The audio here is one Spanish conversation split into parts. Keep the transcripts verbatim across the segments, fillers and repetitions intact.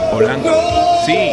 Polanco. Sí.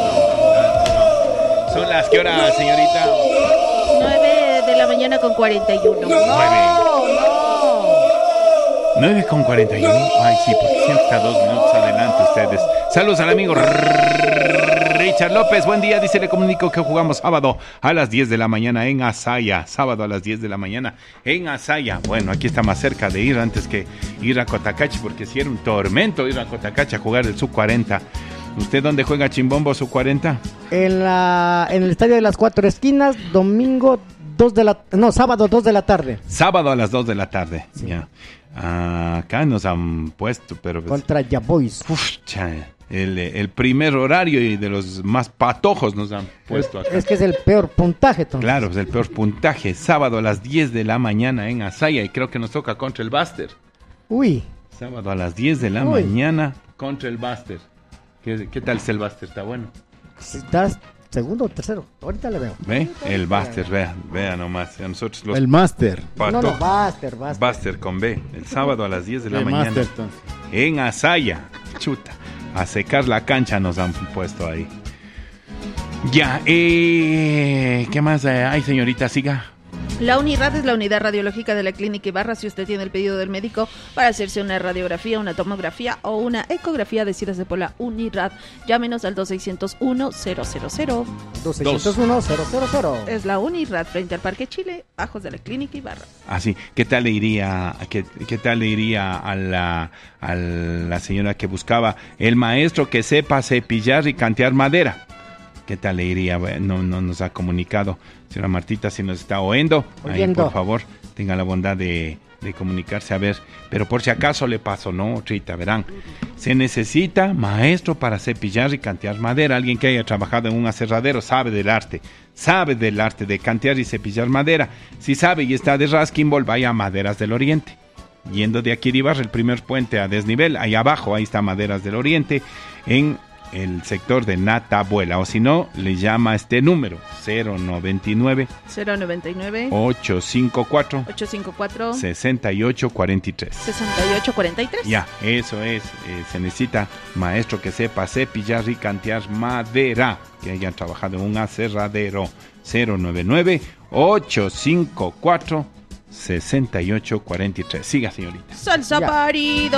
Son las que horas, señorita. nueve de la mañana con cuarenta y uno. nueve. No, nueve con cuarenta y uno. Ay, sí, porque siempre está dos minutos adelante ustedes. Saludos al amigo Richard López. Buen día, dice, le comunico que jugamos sábado a las diez de la mañana en Asaya. Sábado a las diez de la mañana en Asaya. Bueno, aquí está más cerca de ir antes que ir a Cotacachi, porque si era un tormento ir a Cotacachi a jugar el sub cuarenta. ¿Usted dónde juega Chimbombo sub cuarenta? En la en el estadio de las Cuatro Esquinas, domingo dos de la no, sábado dos de la tarde. Sábado a las dos de la tarde. Sí. Ya. Ah, acá nos han puesto, pero pues, contra Ya Boys. Uf, cha, el, el primer horario y de los más patojos nos han puesto acá. Es que es el peor puntaje, entonces. Claro, es el peor puntaje. Sábado a las diez de la mañana en Asaya y creo que nos toca contra el Buster. Uy. Sábado a las diez de la Uy. mañana contra el Buster. ¿Qué, ¿Qué tal es el Buster? ¿Está bueno? ¿Estás segundo o tercero? Ahorita le veo. ¿Ve? El Buster, vea, vea nomás. A nosotros los el Master. No, no, Buster, Buster. Buster con B. El sábado a las diez de la el mañana. Master, entonces. En Asaya. Chuta. A secar la cancha nos han puesto ahí. Ya, eh, ¿qué más hay, señorita? Siga. La UNIRAD es la unidad radiológica de la Clínica Ibarra. Si usted tiene el pedido del médico para hacerse una radiografía, una tomografía o una ecografía, decídase por la UNIRAD. Llámenos al dos seis cero uno cero cero cero. dos seis cero uno cero cero cero. Es la UNIRAD frente al Parque Chile, bajos de la Clínica Ibarra. Ah, sí. ¿Qué tal le iría, qué, qué tal le iría a la, a la señora que buscaba el maestro que sepa cepillar y cantear madera? ¿Qué tal le iría? No, no nos ha comunicado. Señora Martita, si nos está oyendo, ahí, por favor, tenga la bondad de, de comunicarse, a ver. Pero por si acaso le paso, ¿no, Trita? Verán, se necesita maestro para cepillar y cantear madera. Alguien que haya trabajado en un aserradero sabe del arte. Sabe del arte de cantear y cepillar madera. Si sabe y está de Raskinbol, vaya a Maderas del Oriente. Yendo de Aquiribar, el primer puente a desnivel, ahí abajo, ahí está Maderas del Oriente, en el sector de Natabuela, o si no, le llama a este número cero noventa y nueve cero noventa y nueve ocho cinco cuatro ocho cinco cuatro sesenta y ocho cuarenta y tres sesenta y ocho cuarenta y tres. Ya, eso es, eh, se necesita maestro que sepa cepillar y cantear madera, que hayan trabajado en un aserradero. Cero noventa y nueve ocho cinco cuatro sesenta y ocho cuarenta y tres. Siga, señorita. Salsa parido.